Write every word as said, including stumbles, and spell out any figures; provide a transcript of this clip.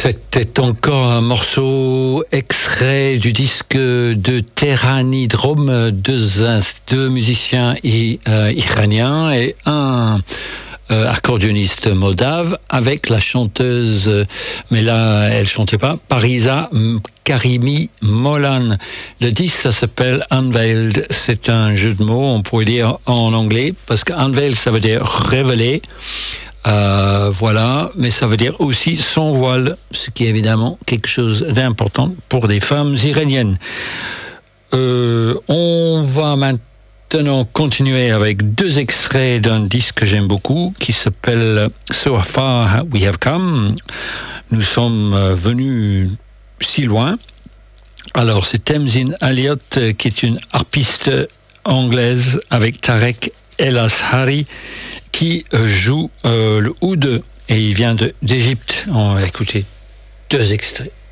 C'était encore un morceau extrait du disque de Terranidrome, deux, deux musiciens i, euh, iraniens et un euh, accordéoniste moldave avec la chanteuse, euh, mais là elle chantait pas, Parisa Karimi Molan. Le disque ça s'appelle Unveiled, c'est un jeu de mots, on pourrait dire en anglais, parce que Unveiled ça veut dire révélé. Euh, voilà, mais ça veut dire aussi sans voile, ce qui est évidemment quelque chose d'important pour des femmes iraniennes. Euh, on va maintenant continuer avec deux extraits d'un disque que j'aime beaucoup, qui s'appelle So Far We Have Come. Nous sommes venus si loin. Alors, c'est Tamzin Elliott, qui est une harpiste anglaise, avec Tarek El Ashari, qui joue euh, le oud et il vient de, d'Égypte. On va écouter deux extraits.